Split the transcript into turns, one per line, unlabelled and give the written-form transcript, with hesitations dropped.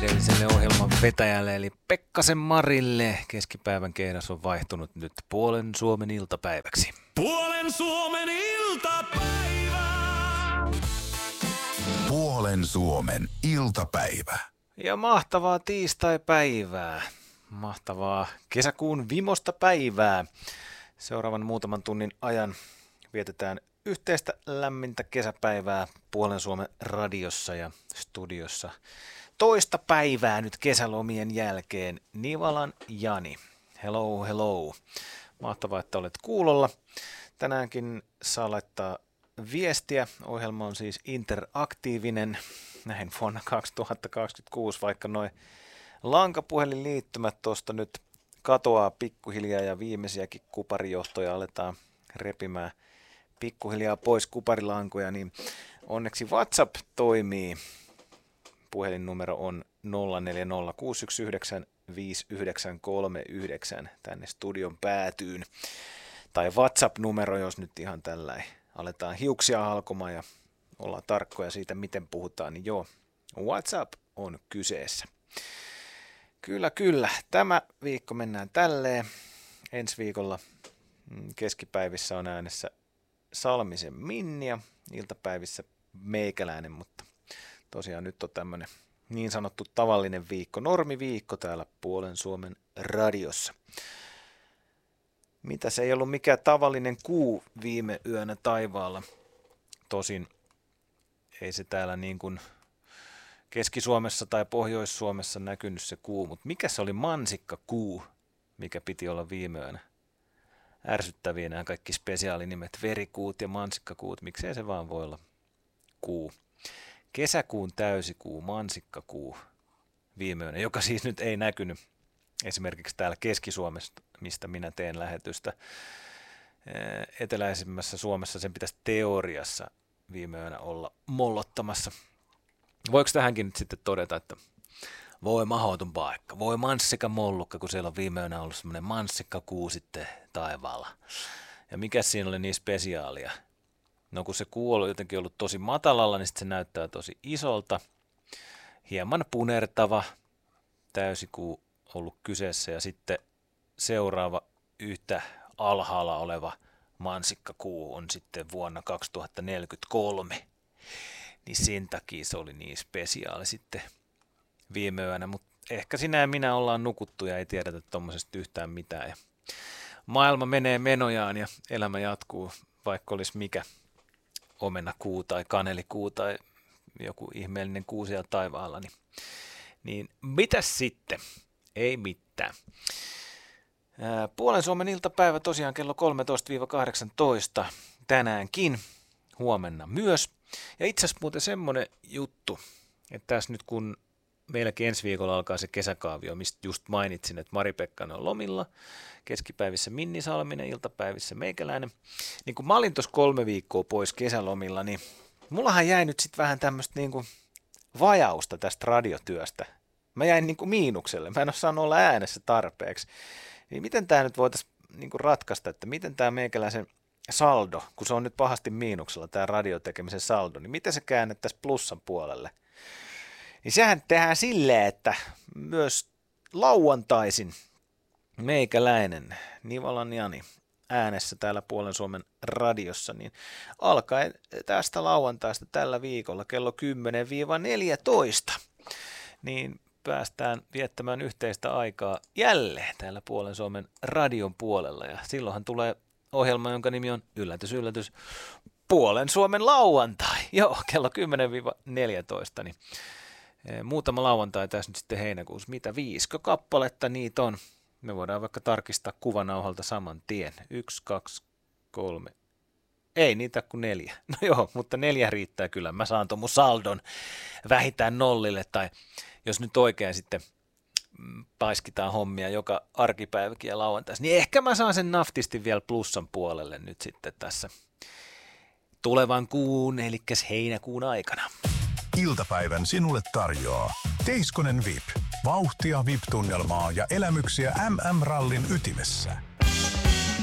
edelliselle ohjelman vetäjälle eli Pekkasen Marille. Keskipäivän kehdas on vaihtunut nyt Puolen Suomen iltapäiväksi.
Puolen Suomen iltapäivä!
Puolen Suomen iltapäivä.
Ja mahtavaa tiistaipäivää. Mahtavaa kesäkuun vimosta päivää. Seuraavan muutaman tunnin ajan vietetään yhteistä lämmintä kesäpäivää Puolen Suomen radiossa ja studiossa. Toista päivää nyt kesälomien jälkeen Nivalan Jani. Hello, hello. Mahtavaa, että olet kuulolla. Tänäänkin saa laittaa viestiä. Ohjelma on siis interaktiivinen näin vuonna 2026, vaikka noin lankapuhelinliittymät tuosta nyt katoaa pikkuhiljaa ja viimeisiäkin kuparijohtoja aletaan repimään pikkuhiljaa pois kuparilankoja, niin onneksi WhatsApp toimii. Puhelinnumero on 0406195939 tänne studion päätyyn. Tai WhatsApp-numero, jos nyt ihan tällä aletaan hiuksia halkomaan ja ollaan tarkkoja siitä, miten puhutaan, niin joo, WhatsApp on kyseessä. Kyllä. Tämä viikko mennään tälleen. Ensi viikolla keskipäivissä on äänessä Salmisen Minni ja iltapäivissä meikäläinen, mutta tosiaan nyt on tämmöinen niin sanottu tavallinen viikko, normiviikko täällä Puolen Suomen radiossa. Mitä se ei ollut mikään tavallinen kuu viime yönä taivaalla. Tosin ei se täällä niin kuin Keski-Suomessa tai Pohjois-Suomessa näkynyt se kuu, mutta mikä se oli mansikkakuu, mikä piti olla viime yönä? Ärsyttäviä nämä kaikki spesiaalinimet, verikuut ja mansikkakuut, miksei se vaan voi olla kuu. Kesäkuun täysikuu, mansikkakuu viime yönä, joka siis nyt ei näkynyt esimerkiksi täällä Keski-Suomessa, mistä minä teen lähetystä. Eteläisimmässä Suomessa sen pitäisi teoriassa viime yönä olla mollottamassa. Voiko tähänkin nyt sitten todeta, että voi mahdoton paikka, voi manssika mollukka, kun siellä on viime yönä ollut semmoinen manssikkakuu sitten taivaalla. Ja mikä siinä oli niin spesiaalia? No kun se kuu on jotenkin ollut tosi matalalla, niin sitten se näyttää tosi isolta. Hieman punertava täysikuu ollut kyseessä ja sitten seuraava yhtä alhaalla oleva mansikkakuu on sitten vuonna 2043. Niin sen takia se oli niin spesiaali sitten viime yönä, mutta ehkä sinä ja minä ollaan nukuttu ja ei tiedetä tuommoisesta yhtään mitään. Ja maailma menee menojaan ja elämä jatkuu, vaikka olisi mikä omenakuu tai kanelikuu tai joku ihmeellinen kuu siellä taivaalla. Niin mitäs sitten? Ei mitään. Puolen Suomen iltapäivä tosiaan kello 13-18 tänäänkin, huomenna myös. Ja itse asiassa muuten semmoinen juttu, että tässä nyt kun meilläkin ensi viikolla alkaa se kesäkaavio, mistä just mainitsin, että Mari Pekkanen on lomilla, keskipäivissä Minni Salminen, iltapäivissä meikäläinen, niin kun mä olin tuossa 3 viikkoa pois kesälomilla, niin mullahan jäi nyt sitten vähän tämmöistä niinku vajausta tästä radiotyöstä. Mä jäin niinku miinukselle, mä en ole saanut olla äänessä tarpeeksi. Niin miten tämä nyt voitaisiin niinku ratkaista, että miten tämä meikäläisen saldo, kun se on nyt pahasti miinuksella, tämä radiotekemisen saldo, niin miten se käännettäisiin plussan puolelle? Niin sehän tehdään silleen, että myös lauantaisin meikäläinen Nivalan Jani äänessä täällä Puolen Suomen radiossa, niin alkaen tästä lauantaista tällä viikolla kello 10-14, niin päästään viettämään yhteistä aikaa jälleen täällä Puolen Suomen radion puolella, ja silloinhan tulee ohjelma, jonka nimi on yllätys, Puolen Suomen lauantai. Joo, kello 10-14, niin muutama lauantai tässä nyt sitten heinäkuussa. Mitä 5 kappaletta niitä on? Me voidaan vaikka tarkistaa kuvanauhalta saman tien. 1, 2, 3. Ei niitä kuin 4. No joo, mutta 4 riittää kyllä. Mä saan tuon mun saldon vähintään nollille, tai jos nyt oikein sitten paiskitaan hommia joka arkipäiväkin ja lauantaisi, niin ehkä mä saan sen naftisti vielä plussan puolelle nyt sitten tässä tulevan kuun, eli heinäkuun aikana.
Iltapäivän sinulle tarjoaa Teiskonen VIP. Vauhtia, VIP-tunnelmaa ja elämyksiä MM-rallin ytimessä.